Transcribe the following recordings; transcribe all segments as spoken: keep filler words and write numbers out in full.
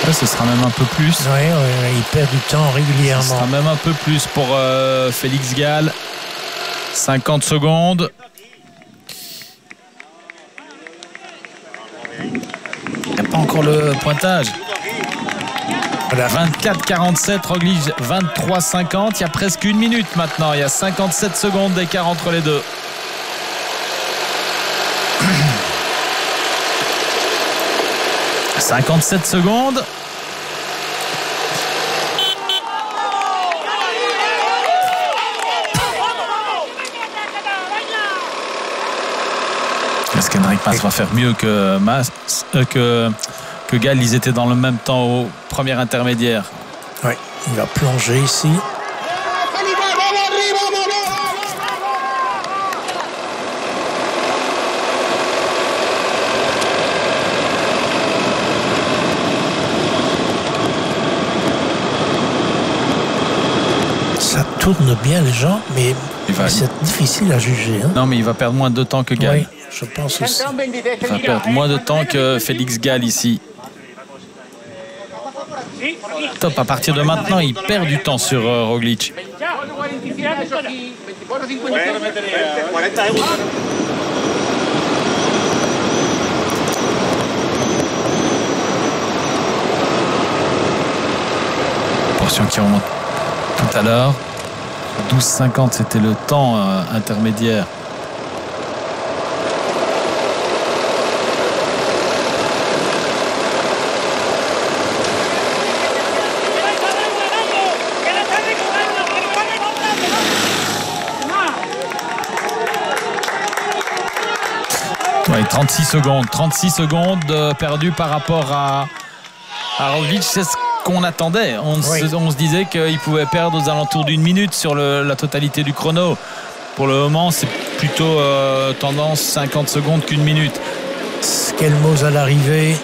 Là, ce sera même un peu plus. Oui, ouais, il perd du temps régulièrement. Ce sera même un peu plus pour euh, Félix Gall. cinquante secondes. Il n'y a pas encore le pointage. Voilà. vingt-quatre quarante-sept, Roglic vingt-trois cinquante. Il y a presque une minute maintenant. Il y a cinquante-sept secondes d'écart entre les deux. cinquante-sept secondes. Est-ce qu'Henrik Mas va faire mieux que Mas, euh, que, que Gall? Ils étaient dans le même temps au premier intermédiaire. Oui, il va plonger ici. Ça tourne bien les gens, mais, mais c'est difficile à juger. Hein. Non, mais il va perdre moins de temps que Gall. Oui, je pense aussi. Il va perdre moins de temps que Félix Gall ici. Top, à partir de maintenant, il perd du temps sur euh, Roglic. Portion qui remonte tout à l'heure. douze cinquante, c'était le temps euh, intermédiaire. Ouais, trente-six secondes. trente-six secondes euh, perdues par rapport à, à Roglic. C'est ce qu'on attendait. On, oui. se, on se disait qu'il pouvait perdre aux alentours d'une minute sur le, la totalité du chrono. Pour le moment, c'est plutôt euh, tendance cinquante secondes qu'une minute. Skelmos à l'arrivée.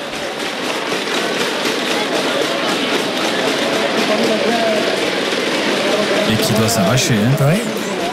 Et qui doit s'arracher. Hein. Oui.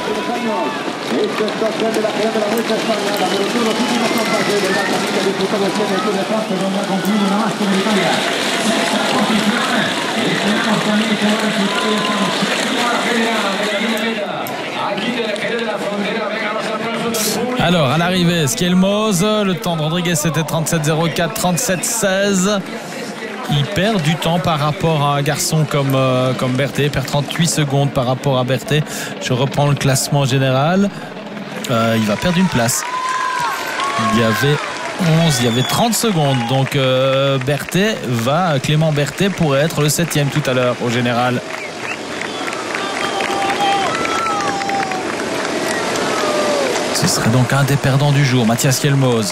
Alors, à l'arrivée, Skelmos, le temps de Rodriguez c'était trente-sept zéro quatre, trente-sept seize. Il perd du temps par rapport à un garçon comme, euh, comme Berthet. Il perd trente-huit secondes par rapport à Berthet. Je reprends le classement général. Euh, il va perdre une place. Il y avait onze, il y avait trente secondes. Donc euh, Berthet va, Clément Berthet pourrait être le septième tout à l'heure au général. Ce serait donc un des perdants du jour, Mathias Skelmos.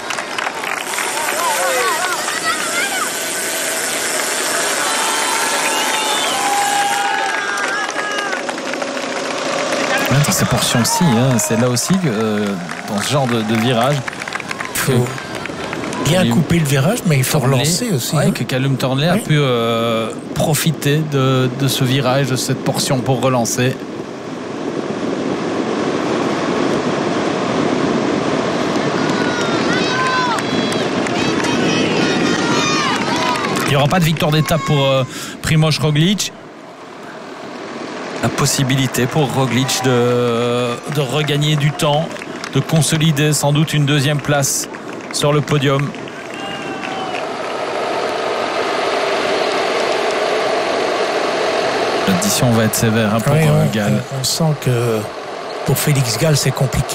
Dans ces portions-ci, hein, c'est là aussi que euh, dans ce genre de, de virage, il faut bien couper le virage, mais il faut Tornley, relancer aussi. Ouais, hein. Que Callum Tornley oui. a pu euh, profiter de, de ce virage, de cette portion pour relancer. Il n'y aura pas de victoire d'étape pour euh, Primož Roglic. La possibilité pour Roglic de, de regagner du temps, de consolider sans doute une deuxième place sur le podium. L'addition va être sévère hein, pour oui, on, Gall. On, on sent que pour Félix Gall, c'est compliqué.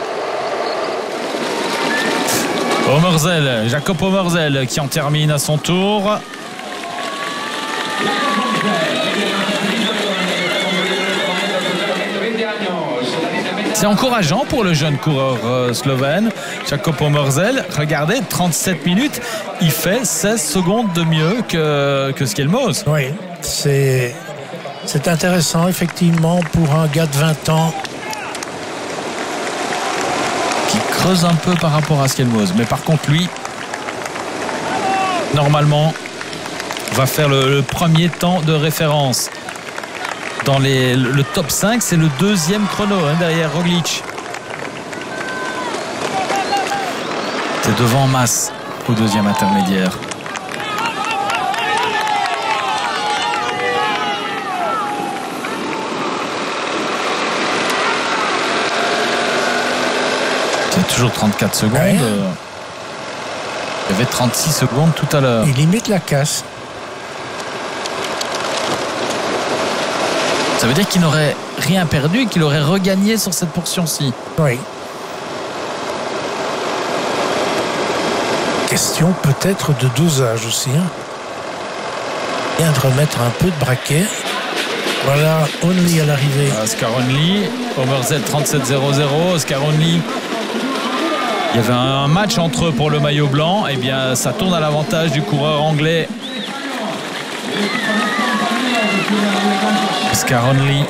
Omerzel, Jacob Omerzel qui en termine à son tour. C'est encourageant pour le jeune coureur euh, slovène, Jacob Omerzel. Regardez, trente-sept minutes, il fait seize secondes de mieux que, que Skelmos. Oui, c'est, c'est intéressant, effectivement, pour un gars de vingt ans. Qui creuse un peu par rapport à Skelmos. Mais par contre, lui, normalement, va faire le, le premier temps de référence. Dans les, le top cinq, c'est le deuxième chrono hein, derrière Roglic. C'est devant Mas au deuxième intermédiaire. toujours trente-quatre secondes. Ouais. Il y avait trente-six secondes tout à l'heure. Il limite la casse. Ça veut dire qu'il n'aurait rien perdu et qu'il aurait regagné sur cette portion-ci. Oui. Question peut-être de dosage aussi. Hein. Bien de remettre un peu de braquet. Voilà, Only à l'arrivée. Oscar Only, Omerzel trente-sept zéro zéro. Oscar Only. Il y avait un match entre eux pour le maillot blanc. Eh bien, ça tourne à l'avantage du coureur anglais. Oscar Only.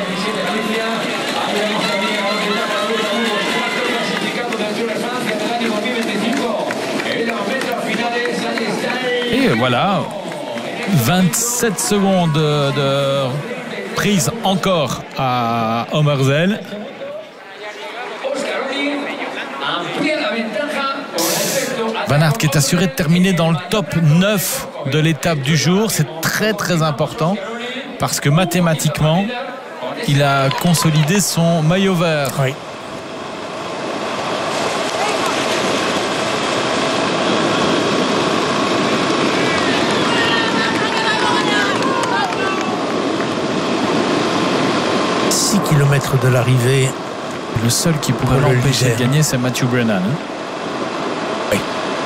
Et voilà, vingt-sept secondes de prise encore à Omerzel. Van Aert qui est assuré de terminer dans le top neuf de l'étape du jour. C'est très très important parce que mathématiquement, il a consolidé son maillot vert. Oui. six kilomètres de l'arrivée. Le seul qui pourrait l'empêcher de gagner, c'est Matthew Brennan. Hein. Oui.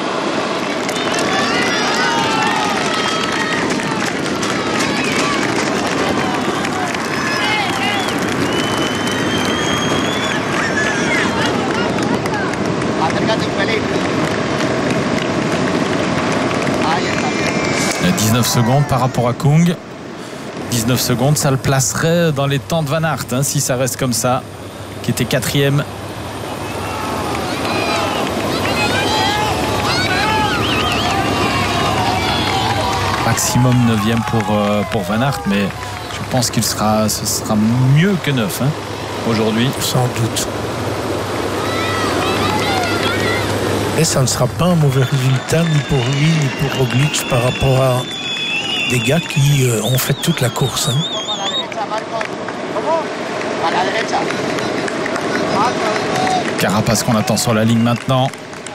dix-neuf secondes par rapport à Kung. dix-neuf secondes, ça le placerait dans les temps de Van Aert, hein, si ça reste comme ça, qui était quatrième. Maximum neuvième pour, euh, pour Van Aert, mais je pense qu'il sera, ce sera mieux que neuf hein, aujourd'hui. Sans doute. Et ça ne sera pas un mauvais résultat ni pour lui ni pour Roglic par rapport à des gars qui euh, ont fait toute la course. Hein. Carapace qu'on attend sur la ligne maintenant.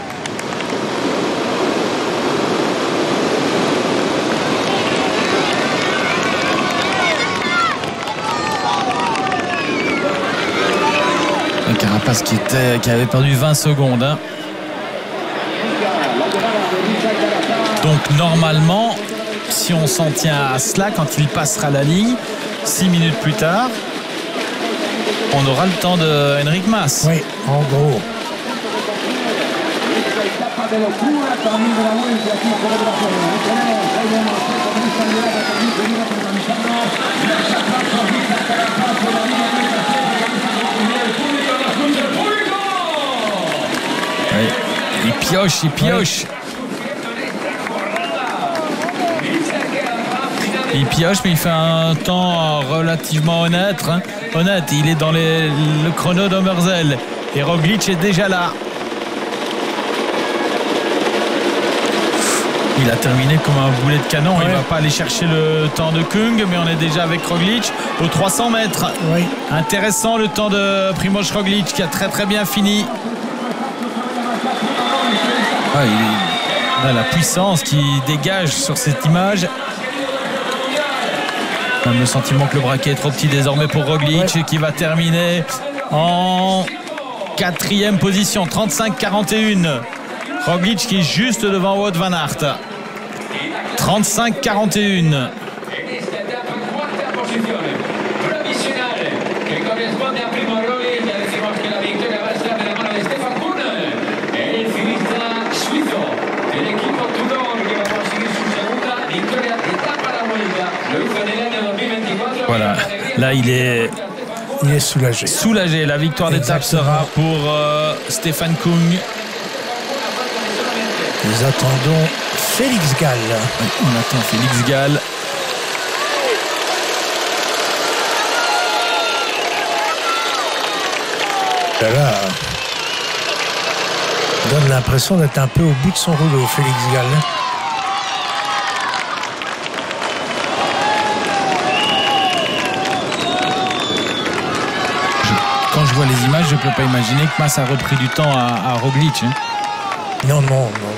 Un Carapace qui, était, qui avait perdu vingt secondes. Hein. Donc normalement, si on s'en tient à cela, quand il passera la ligne, six minutes plus tard, on aura le temps de Enric Mas. Oui, en gros. Oui. Il pioche, il pioche. Oui. Il pioche, mais il fait un temps relativement honnête. Hein. Honnête, il est dans les, le chrono d'Omerzel. Et Roglic est déjà là. Il a terminé comme un boulet de canon. Ouais. Il ne va pas aller chercher le temps de Kung, mais on est déjà avec Roglic aux trois cents mètres. Oui. Intéressant le temps de Primož Roglic qui a très très bien fini. Ah, il a la puissance qui dégage sur cette image. Même le sentiment que le braquet est trop petit désormais pour Roglic, ouais. Qui va terminer en quatrième position, trente-cinq quarante et un. Roglic qui est juste devant Wout van Aert. trente-cinq quarante et un. Voilà, là il est, il est soulagé. Soulagé. La victoire d'étape sera pour euh, Stefan Kung. Nous attendons Félix Gall. Oui, on attend Félix Gall. Là, on donne l'impression d'être un peu au bout de son rouleau, Félix Gall. Quand je vois les images, je ne peux pas imaginer que Mas a repris du temps à, à Roglic. Hein. Non, non, non, non.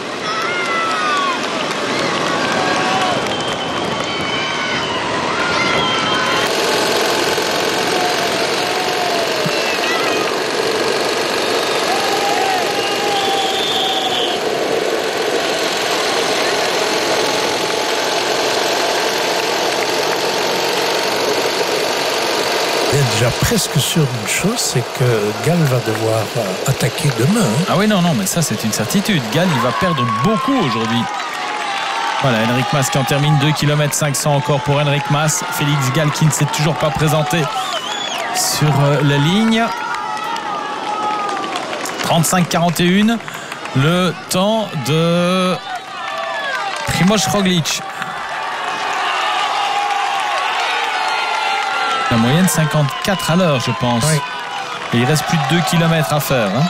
Déjà presque sûr d'une chose, c'est que Gall va devoir attaquer demain. Hein. Ah oui, non, non, mais ça c'est une certitude. Gall, il va perdre beaucoup aujourd'hui. Voilà, Enric Mas qui en termine deux kilomètres cinq cents encore pour Enric Mas. Félix Gall qui ne s'est toujours pas présenté sur la ligne. trente-cinq quarante et un, le temps de Primož Roglic. La moyenne cinquante-quatre à l'heure, je pense. Oui. Et il reste plus de deux kilomètres à faire. Hein.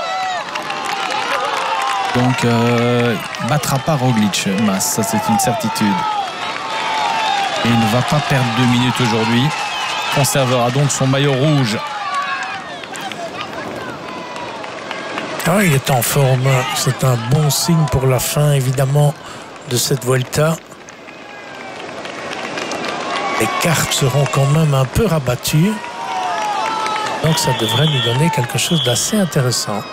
Donc, euh, il ne battra pas Roglic, Mas, ça c'est une certitude. Et il ne va pas perdre deux minutes aujourd'hui. Conservera donc son maillot rouge. Ah, il est en forme. C'est un bon signe pour la fin, évidemment, de cette Vuelta. Les cartes seront quand même un peu rabattues. Donc ça devrait nous donner quelque chose d'assez intéressant.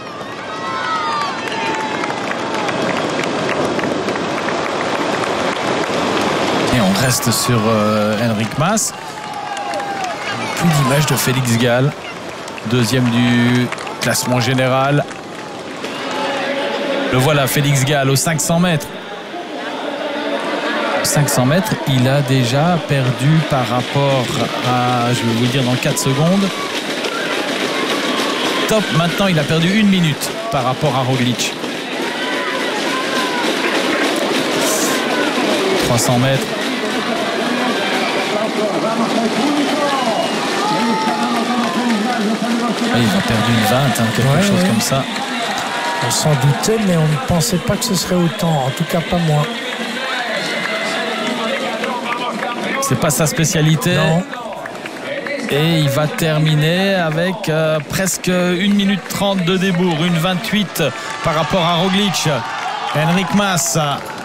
Et on reste sur euh, Enric Mas. Plus d'image de Félix Gall. Deuxième du classement général. Le voilà, Félix Gall aux cinq cents mètres. cinq cents mètres, il a déjà perdu par rapport à, je vais vous le dire dans quatre secondes. Top, maintenant il a perdu une minute par rapport à Roglic. trois cents mètres. Ah, il a perdu une vingt, hein, quelque ouais, chose ouais. comme ça. On s'en doutait, mais on ne pensait pas que ce serait autant, en tout cas pas moi. C'est pas sa spécialité. Non. Et il va terminer avec euh, presque une minute trente de débours, une vingt-huit par rapport à Roglic. Enric Mas.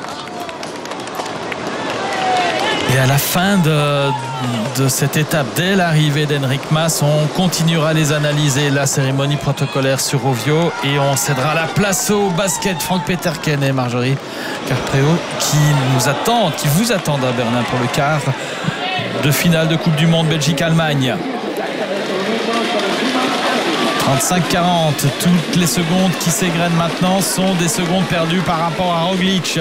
Et à la fin de, de cette étape, dès l'arrivée d'Enric Mas, on continuera les analyser, la cérémonie protocolaire sur Ovio, et on cédera la place au basket. Franck Peterken et Marjorie Carpréau qui nous attendent, qui vous attendent à Berlin pour le quart de finale de Coupe du Monde Belgique-Allemagne. trente-cinq quarante, toutes les secondes qui s'égrènent maintenant sont des secondes perdues par rapport à Roglic.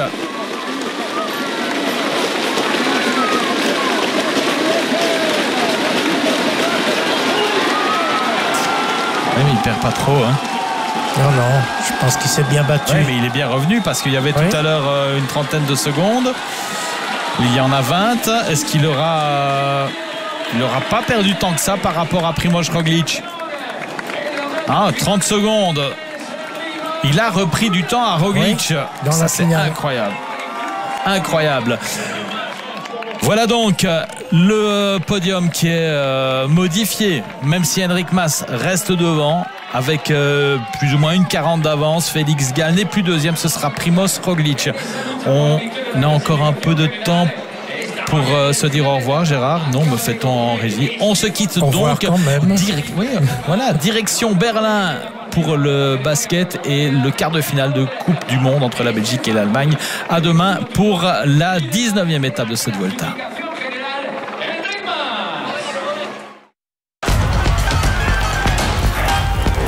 Oui, mais il perd pas trop. Hein. Non, non, je pense qu'il s'est bien battu. Oui, mais il est bien revenu parce qu'il y avait oui. tout à l'heure euh, une trentaine de secondes. Il y en a vingt. Est-ce qu'il aura... Euh, il n'aura pas perdu tant que ça par rapport à Primož Roglic? Ah, trente secondes. Il a repris du temps à Roglic. Oui, dans ça, la c'est finale. Incroyable. Incroyable. Voilà donc le podium qui est euh, modifié, même si Enric Mas reste devant avec euh, plus ou moins une quarante d'avance. Félix Gall n'est plus deuxième, ce sera Primož Roglic. On a encore un peu de temps pour euh, se dire au revoir, Gérard. Non, me fait-on en régie. On se quitte au donc. Quand même. Direct, oui, voilà, direction Berlin pour le basket et le quart de finale de Coupe du Monde entre la Belgique et l'Allemagne. À demain pour la dix-neuvième étape de cette Vuelta.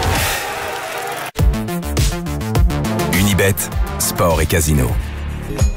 Unibet, sport et casino.